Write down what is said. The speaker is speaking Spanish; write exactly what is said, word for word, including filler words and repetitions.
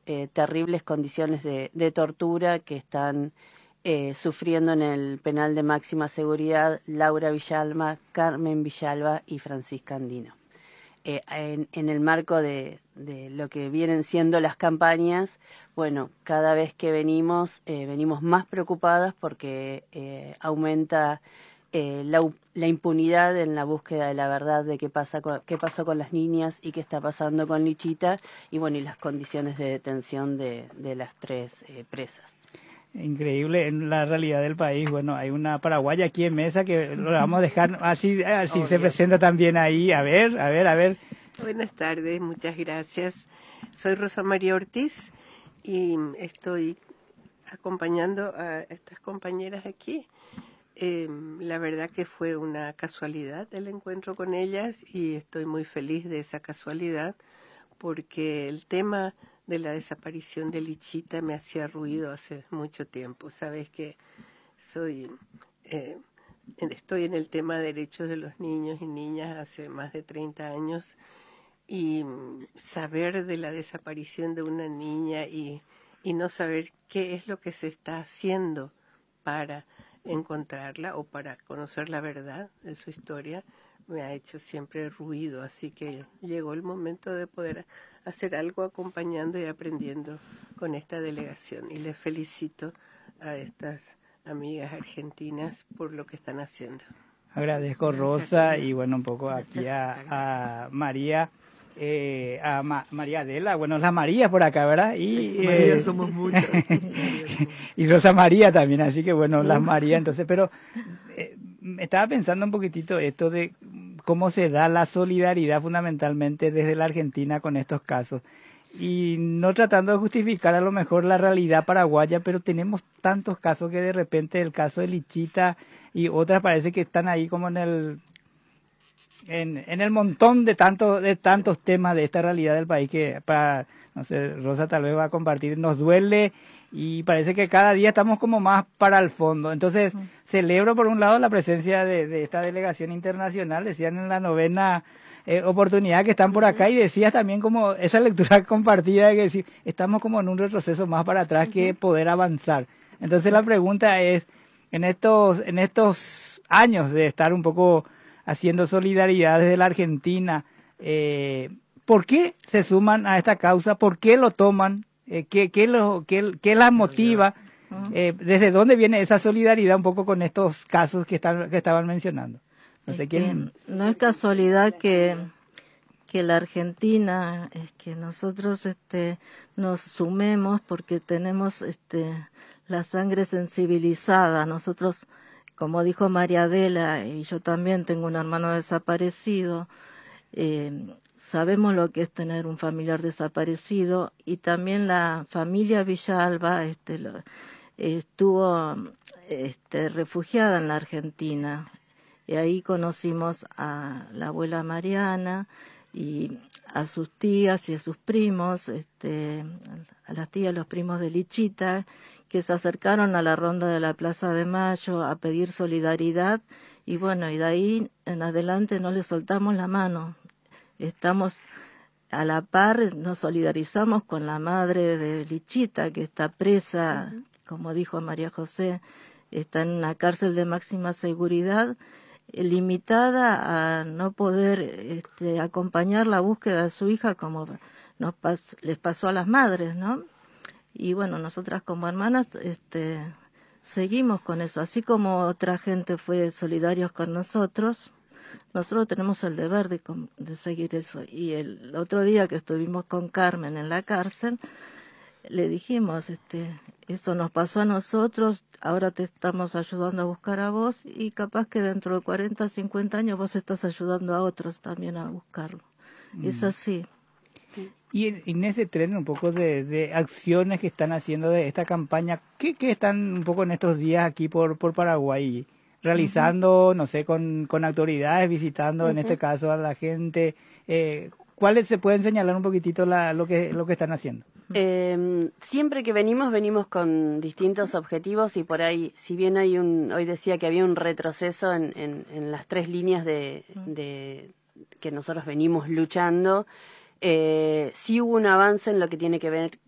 eh, terribles condiciones de, de tortura que están eh, sufriendo en el penal de máxima seguridad Laura Villalba, Carmen Villalba y Francisca Andino. Eh, en, en el marco de, de lo que vienen siendo las campañas, bueno, cada vez que venimos, eh, venimos más preocupadas porque eh, aumenta eh, la, la impunidad en la búsqueda de la verdad de qué pasa con, qué pasó con las niñas y qué está pasando con Lichita, y bueno, y las condiciones de detención de, de las tres eh, presas. Increíble en la realidad del país. Bueno, hay una paraguaya aquí en mesa que lo vamos a dejar así, así se presenta también ahí. A ver, a ver, a ver. Buenas tardes, muchas gracias. Soy Rosa María Ortiz y estoy acompañando a estas compañeras aquí. Eh, la verdad que fue una casualidad el encuentro con ellas y estoy muy feliz de esa casualidad porque el tema de la desaparición de Lichita me hacía ruido hace mucho tiempo. Sabes que soy eh, estoy en el tema de derechos de los niños y niñas hace más de treinta años y saber de la desaparición de una niña y, y no saber qué es lo que se está haciendo para encontrarla o para conocer la verdad de su historia me ha hecho siempre ruido, así que llegó el momento de poder hacer algo acompañando y aprendiendo con esta delegación y les felicito a estas amigas argentinas por lo que están haciendo. Agradezco, Rosa, y bueno, un poco aquí a, a María, eh, a Ma, María Adela, bueno, la María por acá, ¿verdad? Y, sí, María eh, somos muchas. Y Rosa María también, así que bueno, las María, entonces, pero eh, estaba pensando un poquitito esto de cómo se da la solidaridad fundamentalmente desde la Argentina con estos casos. Y no tratando de justificar a lo mejor la realidad paraguaya, pero tenemos tantos casos que de repente el caso de Lichita y otras parece que están ahí como en el en, en el montón de tantos de tantos temas de esta realidad del país que para, no sé, Rosa tal vez va a compartir, nos duele y parece que cada día estamos como más para el fondo. Entonces, uh-huh. celebro por un lado la presencia de, de esta delegación internacional, decían en la novena Eh, oportunidad que están por acá, y decías también como esa lectura compartida de que decir, estamos como en un retroceso más para atrás uh-huh. que poder avanzar. Entonces la pregunta es, en estos, en estos años de estar un poco haciendo solidaridad desde la Argentina, eh, ¿por qué se suman a esta causa? ¿Por qué lo toman? Eh, ¿qué, qué, lo, qué, ¿Qué las motiva? Uh-huh. Eh, ¿Desde dónde viene esa solidaridad un poco con estos casos que, están, que estaban mencionando? No sé quién. No es casualidad que, que la Argentina, es que nosotros este, nos sumemos porque tenemos este, la sangre sensibilizada. Nosotros, como dijo María Adela, y yo también tengo un hermano desaparecido, eh, sabemos lo que es tener un familiar desaparecido, y también la familia Villalba este, lo, estuvo este, refugiada en la Argentina. Y ahí conocimos a la abuela Mariana y a sus tías y a sus primos, este, a las tías y los primos de Lichita, que se acercaron a la ronda de la Plaza de Mayo a pedir solidaridad. Y bueno, y de ahí en adelante no le soltamos la mano. Estamos a la par, nos solidarizamos con la madre de Lichita, que está presa, uh-huh. como dijo María José, está en una cárcel de máxima seguridad, limitada a no poder este, acompañar la búsqueda de su hija como nos pas, les pasó a las madres, ¿no? Y bueno, nosotras como hermanas este, seguimos con eso, así como otra gente fue solidarios con nosotros, nosotros tenemos el deber de, de seguir eso. Y el otro día que estuvimos con Carmen en la cárcel, le dijimos, este, eso nos pasó a nosotros, ahora te estamos ayudando a buscar a vos, y capaz que dentro de cuarenta, cincuenta años vos estás ayudando a otros también a buscarlo. Mm. Es así. Y en, en ese tren un poco de, de acciones que están haciendo de esta campaña, ¿qué, qué están un poco en estos días aquí por, por Paraguay realizando, uh-huh. no sé, con, con autoridades, visitando uh-huh. en este caso a la gente? Eh, ¿Cuáles se pueden señalar un poquitito la, lo que lo que están haciendo? Eh, siempre que venimos, venimos con distintos objetivos, y por ahí, si bien hay un, hoy decía que había un retroceso en, en, en las tres líneas de, de que nosotros venimos luchando, eh, sí hubo un avance en lo que tiene que ver